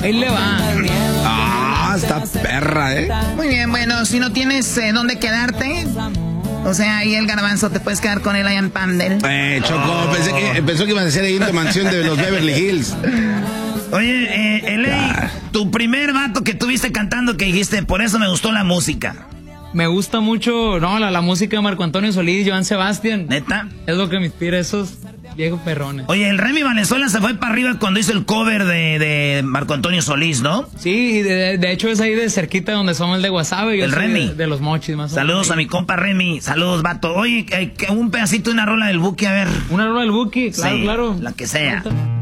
Ahí le va. Ah, está perra, Muy bien, bueno, si no tienes dónde quedarte, o sea, ahí el Garbanzo, te puedes quedar con él allá en Pandel. Choco, pensó que iban a decir ahí en tu mansión de los Beverly Hills. Oye, L.A., tu primer vato que tuviste cantando que dijiste, por eso me gustó la música. Me gusta mucho, la música de Marco Antonio Solís, Joan Sebastián. ¿Neta? Es lo que me inspira esos viejos perrones. Oye, el Remy Valenzuela se fue para arriba cuando hizo el cover de Marco Antonio Solís, ¿no? Sí, de hecho es ahí de cerquita donde somos el de Guasave. Yo el Remy. De los Mochis, más o menos. Saludos a mi compa Remy. Saludos, vato. Oye, un pedacito de una rola del Buki, a ver. ¿Una rola del Buki? Claro, sí, claro. La que sea.